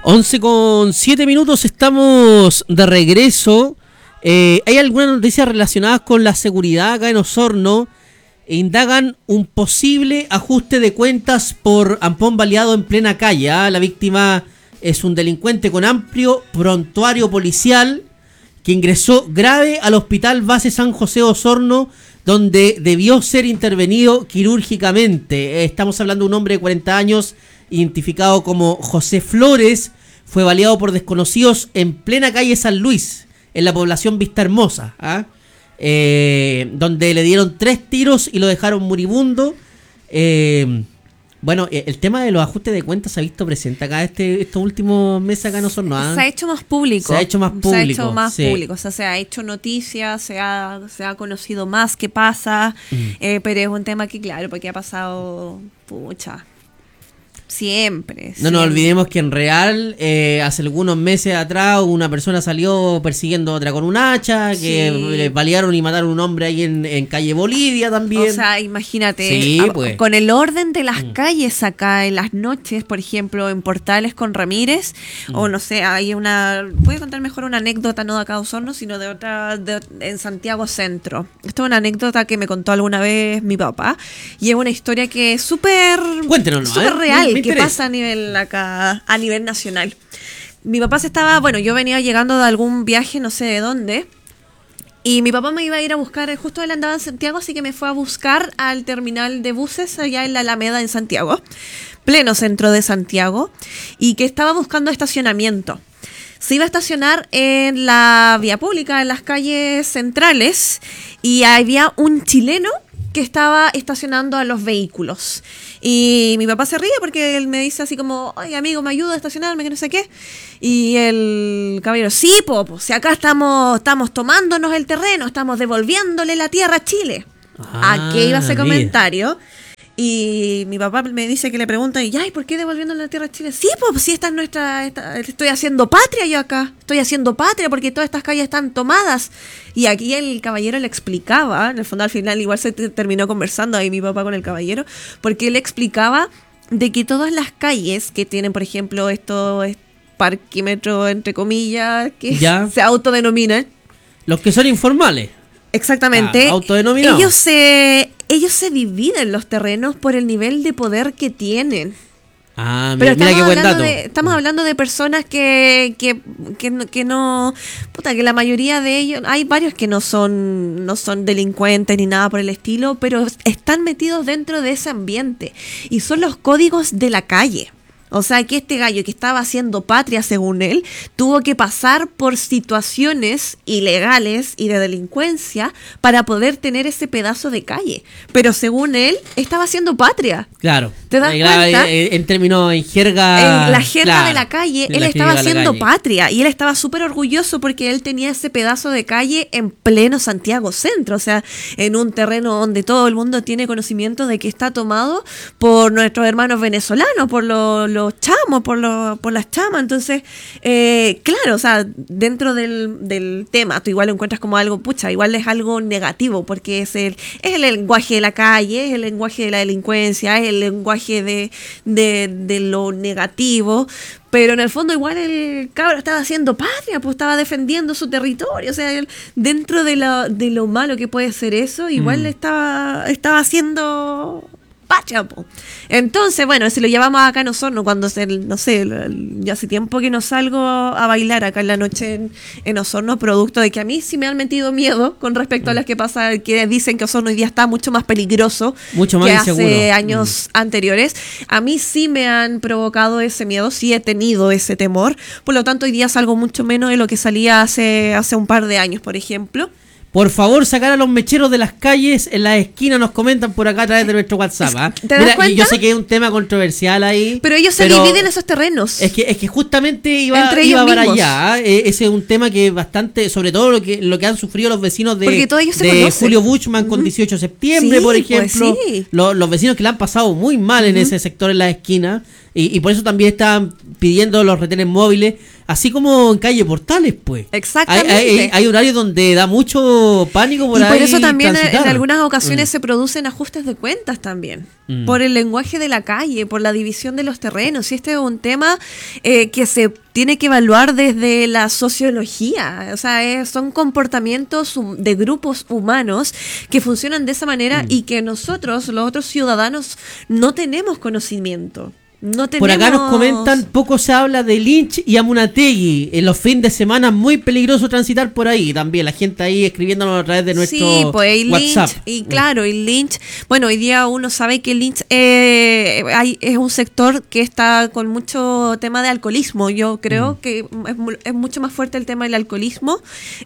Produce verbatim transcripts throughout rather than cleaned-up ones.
once con siete minutos, estamos de regreso. Eh, ¿Hay algunas noticias relacionadas con la seguridad acá en Osorno? Indagan un posible ajuste de cuentas por ampón baleado en plena calle. ¿eh? La víctima es un delincuente con amplio prontuario policial que ingresó grave al Hospital Base San José Osorno, donde debió ser intervenido quirúrgicamente. Estamos hablando de un hombre de cuarenta años, identificado como José Flores. Fue baleado por desconocidos en plena calle San Luis, en la población Vista Hermosa, ¿ah? eh, donde le dieron tres tiros y lo dejaron moribundo. Eh, bueno, el tema de los ajustes de cuentas se ha visto presente acá este, estos últimos meses acá en Osorno, ¿ah? Se ha hecho más público. Se ha hecho más público. Se ha hecho más sí. público. O sea, se ha hecho noticias, se ha, se ha conocido más qué pasa, mm. eh, pero es un tema que, claro, porque ha pasado, pucha, siempre. No siempre. nos olvidemos que en Real, eh, hace algunos meses atrás, una persona salió persiguiendo a otra con un hacha, que sí. le balearon y mataron a un hombre ahí en, en calle Bolivia también. O sea, imagínate, sí, a, pues. con el orden de las mm. calles acá en las noches, por ejemplo, en Portales con Ramírez, mm. o no sé, hay una, voy a contar mejor una anécdota, no de acá de Osorno, sino de otra, de, en Santiago Centro. Esto es una anécdota que me contó alguna vez mi papá, y es una historia que es súper, Cuéntenos, súper ¿eh? real. Me ¿Qué pasa a nivel acá, a nivel nacional? Mi papá se estaba, bueno, yo venía llegando de algún viaje, no sé de dónde, y mi papá me iba a ir a buscar, justo él andaba en Santiago, así que me fue a buscar al terminal de buses allá en la Alameda en Santiago, pleno centro de Santiago, y que estaba buscando estacionamiento. Se iba a estacionar en la vía pública, en las calles centrales, y había un chileno que estaba estacionando a los vehículos. Y mi papá se ríe porque él me dice así como, ay, amigo, ¿me ayuda a estacionarme? Que no sé qué. Y el caballero, sí, po, po, si acá estamos, estamos tomándonos el terreno, estamos devolviéndole la tierra a Chile. Ah, ¿a qué iba ese comentario? Y mi papá me dice que le pregunta, y ay, ¿por qué devolviendo la tierra a Chile? Sí, pues si esta es nuestra, esta, estoy haciendo patria yo acá, estoy haciendo patria porque todas estas calles están tomadas. Y aquí el caballero le explicaba, en el fondo al final igual se t- terminó conversando ahí mi papá con el caballero, porque él explicaba de que todas las calles que tienen, por ejemplo, estos parquímetros, entre comillas, que ¿ya? se autodenominan. Los que son informales. Exactamente. Ah, autodenominados. Ellos se, ellos se dividen los terrenos por el nivel de poder que tienen. Ah, Pero mira, mira qué buen dato. De, estamos hablando de personas que, que, que, que no, puta, que la mayoría de ellos, hay varios que no son, no son delincuentes ni nada por el estilo, pero están metidos dentro de ese ambiente y son los códigos de la calle. O sea, que este gallo que estaba haciendo patria, según él, tuvo que pasar por situaciones ilegales y de delincuencia para poder tener ese pedazo de calle. Pero según él, estaba haciendo patria. Claro. ¿Te das eh, cuenta? En, en términos, en jerga... En la jerga claro, de la calle, él la estaba haciendo patria. Y él estaba súper orgulloso porque él tenía ese pedazo de calle en pleno Santiago Centro. O sea, en un terreno donde todo el mundo tiene conocimiento de que está tomado por nuestros hermanos venezolanos, por los... Lo, los chamos, por, lo, por las chamas. Entonces, eh, claro, o sea, dentro del, del tema, tú igual lo encuentras como algo, pucha, igual es algo negativo, porque es el, es el lenguaje de la calle, es el lenguaje de la delincuencia, es el lenguaje de, de, de lo negativo. Pero en el fondo igual el cabro estaba haciendo patria, pues estaba defendiendo su territorio. O sea, él, dentro de lo, de lo malo que puede ser eso, igual mm. estaba, estaba haciendo... Pachapo. Entonces, bueno, si lo llevamos acá en Osorno, cuando se, no sé, ya hace tiempo que no salgo a bailar acá en la noche en, en Osorno, producto de que a mí sí me han metido miedo con respecto mm. a las que pasa, que dicen que Osorno hoy día está mucho más peligroso mucho más que inseguro. hace años mm. anteriores. A mí sí me han provocado ese miedo, sí he tenido ese temor, por lo tanto hoy día salgo mucho menos de lo que salía hace, hace un par de años, por ejemplo. Por favor, sacar a los mecheros de las calles, en las esquinas nos comentan por acá a través de nuestro WhatsApp. ¿eh? ¿Te das Mira, cuenta? yo sé que es un tema controversial ahí. Pero ellos se pero dividen esos terrenos. Es que, es que justamente iba, Entre iba ellos para mismos. allá. ¿eh? Ese es un tema que es bastante, sobre todo lo que lo que han sufrido los vecinos de, de Julio Buchmann uh-huh. con dieciocho de septiembre, sí, por ejemplo. Pues sí. los, los vecinos que le han pasado muy mal uh-huh. en ese sector, en las esquinas. Y, y por eso también están pidiendo los retenes móviles, así como en calle Portales, pues. Exactamente. Hay, hay, hay horarios donde da mucho pánico por y ahí. por eso también transitar. en algunas ocasiones mm. se producen ajustes de cuentas también. Mm. Por el lenguaje de la calle, por la división de los terrenos. Y este es un tema eh, que se tiene que evaluar desde la sociología. O sea, es, son comportamientos de grupos humanos que funcionan de esa manera mm. y que nosotros, los otros ciudadanos, no tenemos conocimiento. No tenemos... Por acá nos comentan, poco se habla de Lynch y Amunategui. En los fines de semana muy peligroso transitar por ahí. También la gente ahí escribiéndonos a través de nuestro sí, pues, y WhatsApp. Lynch, y claro, y Lynch, bueno, hoy día uno sabe que Lynch eh, hay, es un sector que está con mucho tema de alcoholismo. Yo creo mm. que es, es mucho más fuerte el tema del alcoholismo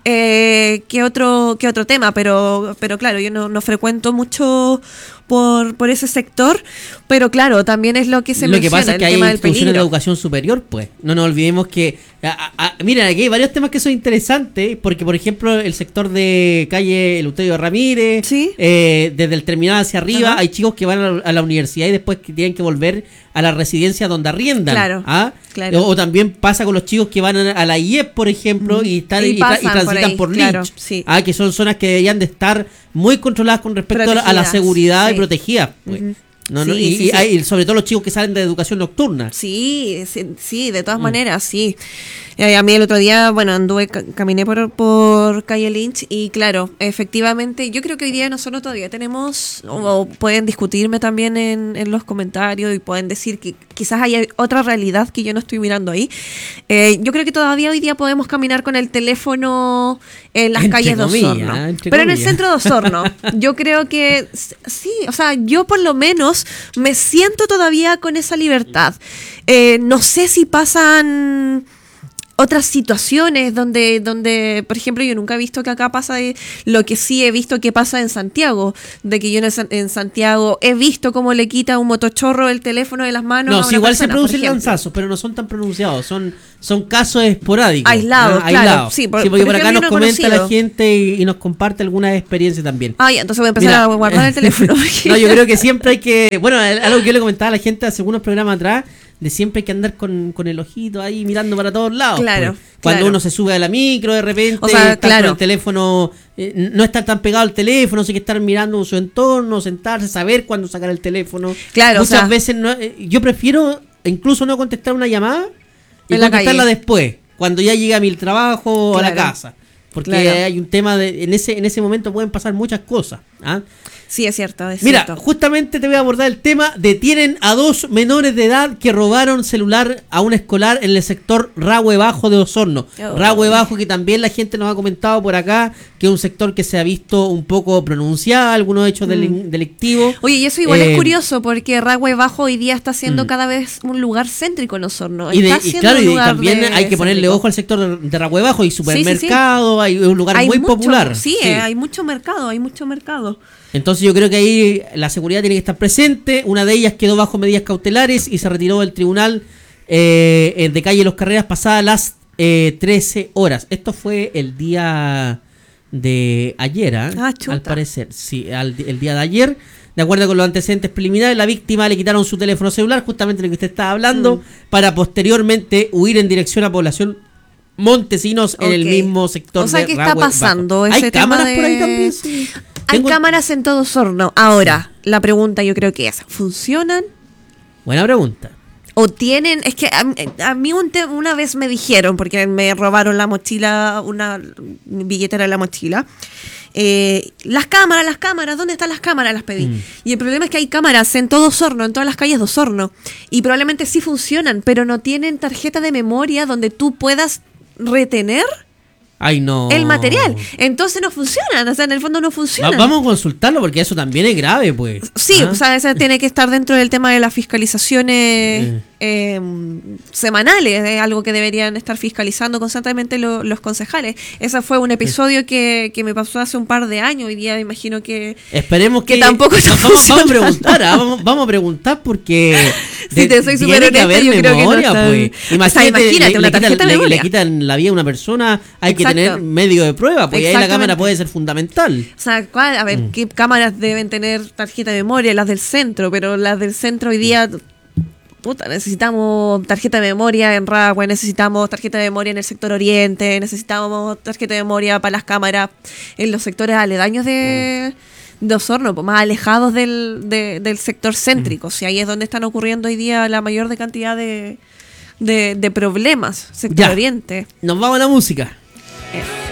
eh, que otro que otro tema, pero pero claro, yo no, no frecuento mucho por por ese sector, pero claro, también es lo que se lo menciona, que pasa es que el hay tema del instituciones peligro. de educación superior, pues no nos olvidemos que a, a, a, miren, aquí hay varios temas que son interesantes, porque por ejemplo el sector de calle Eleuterio Ramírez, ¿Sí? eh, desde el terminal hacia arriba, Ajá. hay chicos que van a la, a la universidad y después que tienen que volver a la residencia donde arriendan. Claro, ¿ah? claro. O, o también pasa con los chicos que van a, a la I E P, por ejemplo, mm. y, están, y, y, tra- y transitan por, ahí, por claro, Lynch, sí. ¿ah? Que son zonas que deberían de estar muy controladas con respecto a la, a la seguridad sí. y protegidas, pues. Uh-huh. No, no, Sí, y, sí, y sí. hay, sobre todo los chicos que salen de educación nocturna. Sí, sí, sí, de todas Mm. maneras, sí. Eh, a mí el otro día, bueno, anduve, ca- caminé por, por calle Lynch y claro, efectivamente, yo creo que hoy día nosotros todavía tenemos, o, o pueden discutirme también en, en los comentarios y pueden decir que quizás hay otra realidad que yo no estoy mirando ahí. Eh, yo creo que todavía hoy día podemos caminar con el teléfono en las Entre calles de comillas, Osorno. entre Pero en el comillas. centro de Osorno, yo creo que s- sí, o sea, yo por lo menos me siento todavía con esa libertad. Eh, no sé si pasan otras situaciones donde, donde, por ejemplo, yo nunca he visto que acá pasa de lo que sí he visto que pasa en Santiago, de que yo en, San- en Santiago he visto cómo le quita un motochorro el teléfono de las manos. No, a sí, una igual persona, se producen por ejemplo. lanzazos, pero no son tan pronunciados, son, son casos esporádicos. Aislados, ¿ah? claro, Aislados. sí, por- porque por por acá ejemplo, nos uno comenta la conocido. gente y, y nos comparte algunas experiencias también. Ah, ya, entonces voy a empezar Mira, a guardar el teléfono. No, yo creo que siempre hay que... Bueno, algo que yo le comentaba a la gente hace algunos programas atrás, de siempre hay que andar con, con el ojito ahí mirando para todos lados. Claro, pues. Cuando claro. uno se sube a la micro de repente, O sea, estar claro. con el teléfono, eh, no estar tan pegado al teléfono, hay que estar mirando su entorno, sentarse, saber cuándo sacar el teléfono. Claro, o Muchas sea- veces no, eh, yo prefiero incluso no contestar una llamada y En la contestarla calle. después, cuando ya llegue a mi trabajo o a la Claro. casa. Porque Claro. hay un tema de, en ese, en ese momento pueden pasar muchas cosas. ¿ah? Sí, es cierto, es Mira, cierto. justamente te voy a abordar el tema. Detienen a dos menores de edad que robaron celular a un escolar en el sector Rahue Bajo de Osorno. Oh. Rahue Bajo, que también la gente nos ha comentado por acá, que es un sector que se ha visto un poco pronunciado, algunos hechos deli- Mm. delictivos. Oye, y eso igual Eh, es curioso porque Rahue Bajo hoy día está siendo Mm. cada vez un lugar céntrico en Osorno. Y, de- Está y siendo claro, un y lugar también de- hay que ponerle céntrico. ojo al sector de, de Rahue Bajo. Hay sí, sí. supermercado, hay es un lugar Hay muy mucho, popular. Sí, eh, hay mucho mercado, hay mucho mercado. Entonces yo creo que ahí la seguridad tiene que estar presente. Una de ellas quedó bajo medidas cautelares y se retiró del tribunal eh, eh, de calle Los Carreras pasadas las eh, trece horas. Esto fue el día de ayer, ¿ah? Ah, chuta. Al parecer. Sí, al- el día de ayer. De acuerdo con los antecedentes preliminares, la víctima le quitaron su teléfono celular, justamente lo que usted estaba hablando, Mm. para posteriormente huir en dirección a población Montesinos en el Ok. mismo sector. O sea, de ¿qué está Rahue pasando? Bajo. Ese Hay tema cámaras de- por ahí también. Sí. Hay Tengo- cámaras en todo Osorno. Ahora, la pregunta yo creo que es, ¿funcionan? Buena pregunta. ¿O tienen? Es que a, a mí un te- una vez me dijeron, porque me robaron la mochila, una billetera de la mochila, eh, las cámaras, las cámaras, ¿dónde están las cámaras? Las pedí. Mm. Y el problema es que hay cámaras en todo Osorno, en todas las calles de Osorno, y probablemente sí funcionan, pero no tienen tarjeta de memoria donde tú puedas retener Ay, no. el material. Entonces no funcionan, o sea, en el fondo no Va- funcionan. vamos a consultarlo porque eso también es grave, pues. Sí, ¿Ah? o sea, eso tiene que estar dentro del tema de las fiscalizaciones Eh. eh, semanales, es algo que deberían estar fiscalizando constantemente lo- los concejales. Ese fue un episodio que, que me pasó hace un par de años, hoy día me imagino que... Esperemos que, que tampoco está vamos, vamos a funcionando. preguntar, ¿ah? vamos, vamos a preguntar porque Si te soy tiene súper que honesta, haber yo creo que no memoria, están- pues. O sea, Imagínate, imagínate, le, una le quitan, tarjeta de le- memoria. le quitan la vida a una persona, hay que Exacto. tener medio de prueba, pues y ahí la Exactamente. cámara puede ser fundamental. O sea, ¿cuál? A ver, Mm. ¿qué cámaras deben tener tarjeta de memoria? Las del centro, pero las del centro hoy día puta, necesitamos tarjeta de memoria en Rahue, necesitamos tarjeta de memoria en el sector oriente, necesitamos tarjeta de memoria para las cámaras en los sectores aledaños de, de Osorno, pues más alejados del, de, del sector céntrico. Mm. Si ahí es donde están ocurriendo hoy día la mayor de cantidad de, de, de problemas, sector ya. oriente. Nos vamos a la música. Eh.